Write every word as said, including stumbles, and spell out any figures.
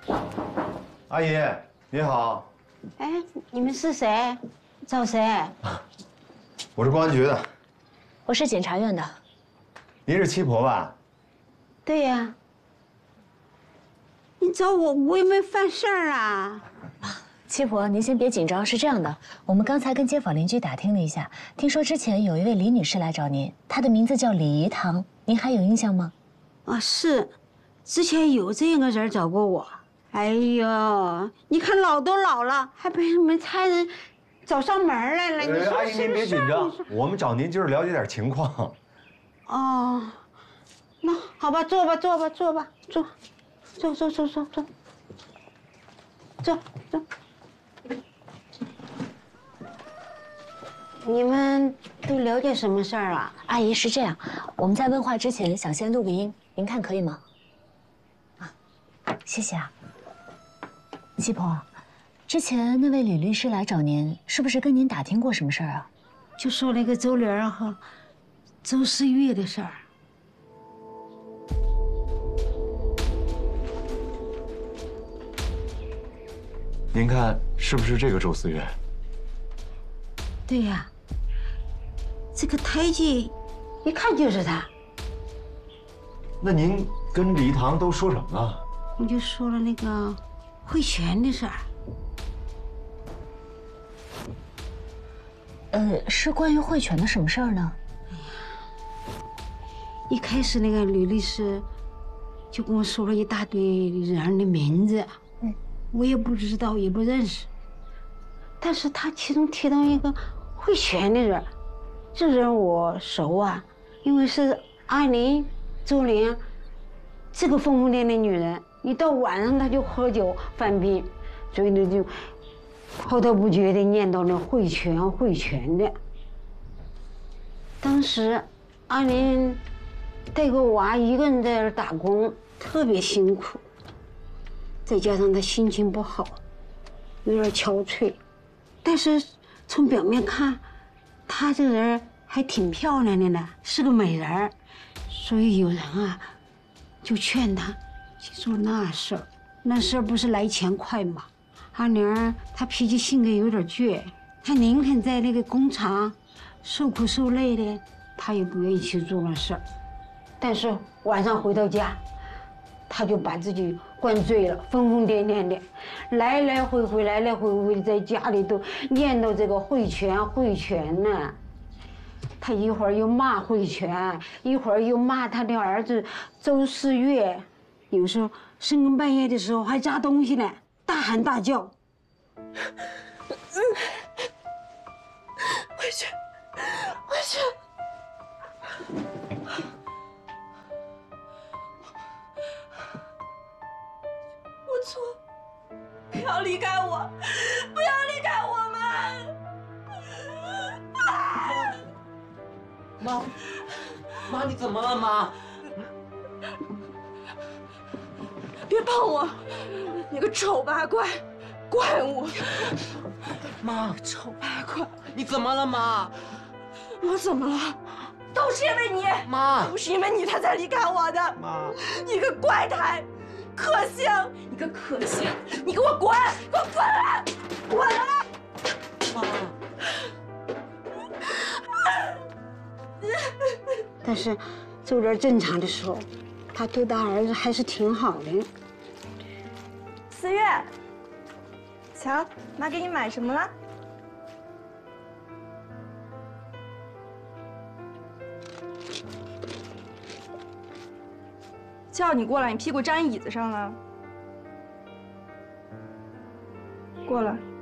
阿姨，你好。 哎，你们是谁？找谁？ 我是公安局的。 我是检察院的。 您是七婆吧？ 对呀。你找我，我又没犯事儿啊。 七婆，您先别紧张。是这样的，我们刚才跟街坊邻居打听了一下，听说之前有一位李女士来找您，她的名字叫李怡棠，您还有印象吗？ 啊，是，之前有这样个人找过我。哎呦，你看老都老了，还被你们差人找上门来了。你说阿姨您别紧张，我们找您就是了解点情况。 哦，那好吧，坐吧，坐吧，坐吧，坐，坐坐坐坐坐，坐坐。你们都了解什么事儿啊？ 阿姨是这样，我们在问话之前想先录个音，您看可以吗？啊，谢谢啊。七婆，之前那位吕律师来找您，是不是跟您打听过什么事儿啊？ 就说那个周莲和周思月的事儿。 您看是不是这个周思月？ 对呀。这个胎记，一看就是他。 那您跟李棠都说什么了？ 我就说了那个汇权的事儿。 呃，是关于汇权的什么事儿呢？ 哎呀，一开始那个吕律师就跟我说了一大堆人的名字，嗯，我也不知道，也不认识。但是他其中提到一个汇权的人。这人我熟啊，因为是阿玲、周玲这个疯疯癫癫女人，一到晚上她就喝酒犯病，所以呢就滔滔不绝地念叨那汇权汇权的。当时阿玲带个娃一个人在这打工，特别辛苦，再加上她心情不好，有点憔悴，但是从表面看。她这人还挺漂亮的呢，是个美人，所以有人啊，就劝她去做那事儿。那事儿不是来钱快吗？阿玲儿她脾气性格有点倔，她宁肯在那个工厂受苦受累的，她也不愿意去做那事儿。但是晚上回到家，她就把自己灌醉了，疯疯癫癫的，来来回回，来来回回的在家里都念叨这个汇权汇权呢。他一会儿又骂汇权，一会儿又骂他的儿子周思月，有时候深更半夜的时候还砸东西呢，大喊大叫。 汇权，汇权。我错，不要离开我，不要离开我们！啊！ 妈，妈，你怎么了，妈？ 别碰我，你个丑八怪，怪物！ 妈， 丑八怪， 你怎么了，妈？ 我怎么了？都是因为你， 妈， 都是因为你，他才离开我的。 妈， 你个怪胎！可星，你个可星，你给我滚！给我滚了，滚了！ 妈。 但是，周莲正常的时候，他对他儿子还是挺好的。 思月，瞧，妈给你买什么了？叫你过来，你屁股粘椅子上了。过来。